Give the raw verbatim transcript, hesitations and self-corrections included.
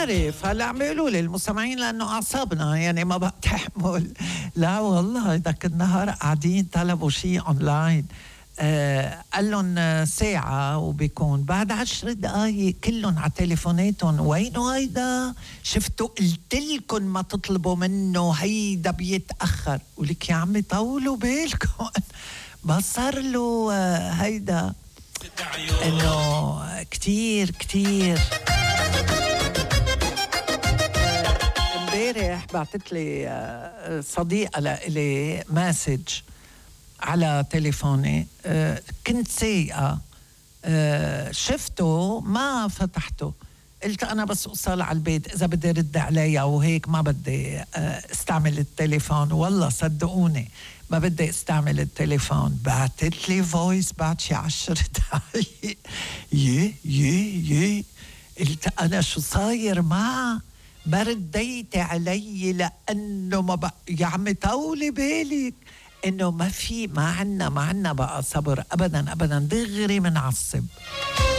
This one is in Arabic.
بعرف هلا عم بيقولوا لي المستمعين لانه اعصابنا يعني ما بقى تحمل. لا والله ذاك النهار قاعدين طلبوا شيء اونلاين، آه قال لهم ساعة وبيكون بعد عشر دقايق كلهم على تليفوناتهم. وينه هيدا؟ شفتوا قلت لكم ما تطلبوا منه، هيدا بيتأخر. ولك يا عمي طولوا بالكم بس صار له آه هيدا انه كتير كتير. امبارح بعتت لي صديقة لإلي مسج على تليفوني، أه كنت سايقة، أه شفته ما فتحته، قلت أنا بس أوصل على البيت إذا بدي رد عليها وهيك ما بدي أه استعمل التليفون. والله صدقوني ما بدي استعمل التليفون. بعتت لي فويس بعد شي عشر دقايق. يه يه يه قلت أنا شو صاير معها؟ برديت علي لأنه ما بقى يا عمي طولي بالك إنه ما في ما عنا ما عنا بقى صبر أبدا أبدا، دغري منعصب.